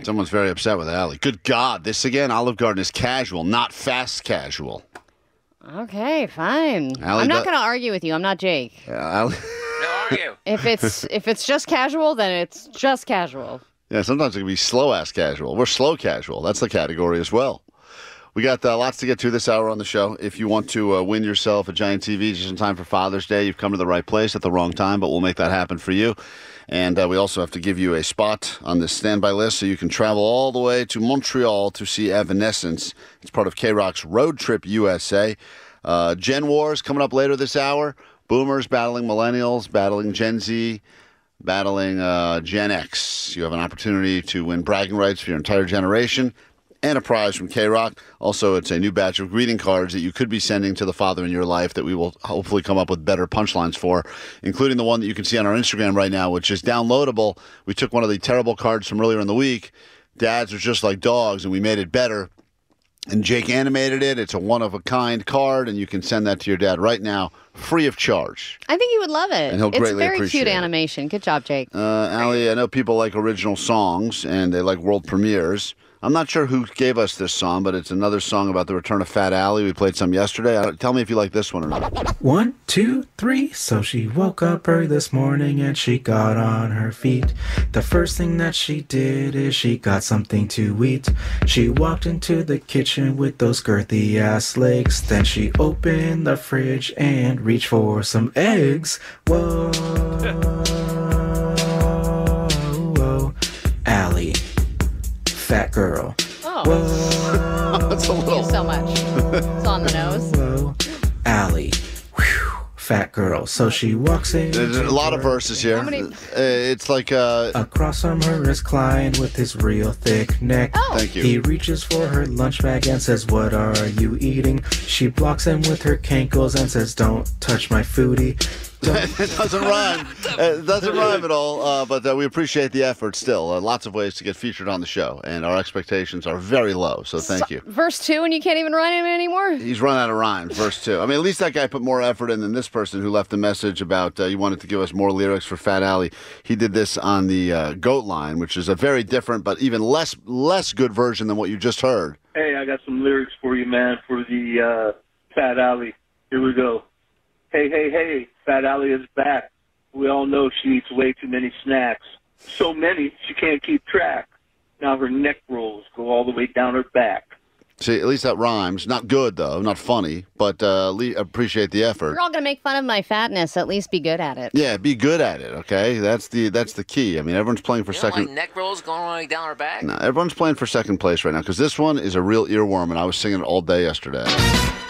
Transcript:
Someone's very upset with Allie. Good God. This again, Olive Garden is casual, not fast casual. Okay, fine. Allie, I'm not going to argue with you. I'm not Jake. Allie. No, are you? If it's just casual, then it's just casual. Yeah, sometimes it can be slow-ass casual. We're slow casual. That's the category as well. We got lots to get to this hour on the show. If you want to win yourself a giant TV just in time for Father's Day, you've come to the right place at the wrong time, but we'll make that happen for you. And we also have to give you a spot on this standby list so you can travel all the way to Montreal to see Evanescence. It's part of K-Rock's Road Trip USA. Gen Wars coming up later this hour. Boomers battling millennials, battling Gen Z, battling Gen X. You have an opportunity to win bragging rights for your entire generation and a prize from K-Rock. Also, it's a new batch of greeting cards that you could be sending to the father in your life that we will hopefully come up with better punchlines for, including the one that you can see on our Instagram right now, which is downloadable. We took one of the terrible cards from earlier in the week. Dads are just like dogs, and we made it better. And Jake animated it. It's a one-of-a-kind card, and you can send that to your dad right now, free of charge. I think he would love it. And he'll greatly it's very appreciate cute it. animation. Good job, Jake. Allie, I know people like original songs, and they like world premieres. I'm not sure who gave us this song, but it's another song about the return of Fat Allie. We played some yesterday. Tell me if you like this one or not. 1, 2, 3. So she woke up early this morning and she got on her feet. The first thing that she did is she got something to eat. She walked into the kitchen with those girthy ass legs. Then she opened the fridge and reached for some eggs. Whoa, whoa, Allie, fat girl. Oh, Whoa. That's a thank little. you so much. It's on the nose. Whoa, Allie, whew, fat girl. So she walks in. There's a lot of verses here. How many- It's like Across from her is Klein with his real thick neck. Oh. Thank you. He reaches for her lunch bag and says, "What are you eating?" She blocks him with her cankles and says, "Don't touch my foodie." It doesn't rhyme. It doesn't rhyme at all, but we appreciate the effort still. Lots of ways to get featured on the show, and our expectations are very low, so thank you. Verse 2, and you can't even write him anymore? He's run out of rhymes, verse 2. I mean, at least that guy put more effort in than this person who left a message about you wanted to give us more lyrics for Fat Allie. He did this on the Goat line, which is a very different but even less good version than what you just heard. Hey, I got some lyrics for you, man, for the Fat Allie. Here we go. Hey, hey, hey, Fat Allie is back. We all know she eats way too many snacks. So many, she can't keep track. Now her neck rolls go all the way down her back. See, at least that rhymes. Not good, though. Not funny, but appreciate the effort. You're all going to make fun of my fatness. At least be good at it. Yeah, be good at it, okay? That's the key. I mean, everyone's playing for You know, second. like neck rolls going all the way down her back? No, everyone's playing for second place right now because this one is a real earworm, and I was singing it all day yesterday.